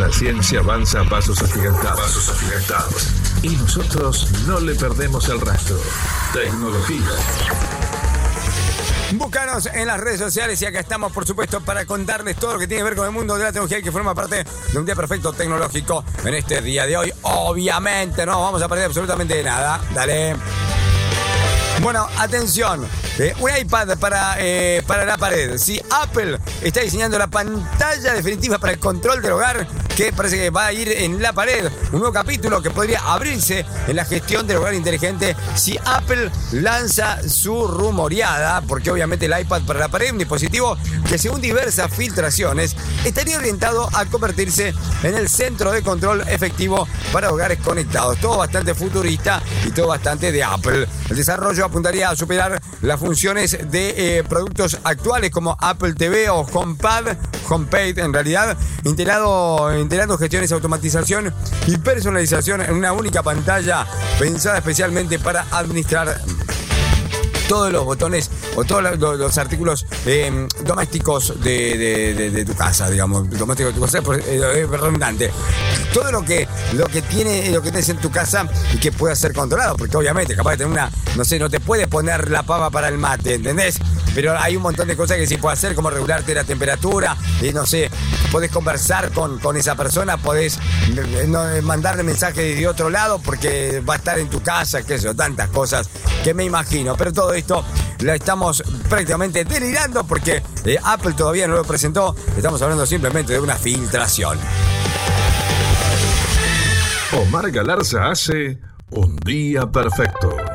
La ciencia avanza a pasos agigantados. Y nosotros no le perdemos el rastro. Tecnología. Búscanos en las redes sociales y acá estamos, por supuesto, para contarles todo lo que tiene que ver con el mundo de la tecnología y que forma parte de un día perfecto tecnológico en este día de hoy. Obviamente no vamos a perder absolutamente nada. Dale. Bueno, atención, un iPad para la pared. Si Apple está diseñando la pantalla definitiva para el control del hogar, que parece que va a ir en la pared, un nuevo capítulo que podría abrirse en la gestión del hogar inteligente si Apple lanza su rumoreada, porque obviamente el iPad para la pared es un dispositivo que, según diversas filtraciones, estaría orientado a convertirse en el centro de control efectivo para hogares conectados. Todo bastante futurista y todo bastante de Apple. El desarrollo apuntaría a superar las funciones de productos actuales como Apple TV o HomePad en realidad, integrando gestiones, automatización y personalización en una única pantalla pensada especialmente para administrar todos los botones o todos los artículos domésticos de tu casa, digamos, domésticos de tu casa, es redundante. Todo lo que tienes en tu casa y que pueda ser controlado, porque obviamente capaz de tener una, no sé, no te puedes poner la pava para el mate, ¿entendés? Pero hay un montón de cosas que sí puedes hacer, como regularte la temperatura, y no sé, podés conversar con esa persona, podés mandarle mensajes de otro lado porque va a estar en tu casa, qué sé yo, tantas cosas que me imagino. Pero todo esto la estamos prácticamente delirando porque Apple todavía no lo presentó. Estamos hablando simplemente de una filtración. Omar Galarza hace Un Día Perfecto.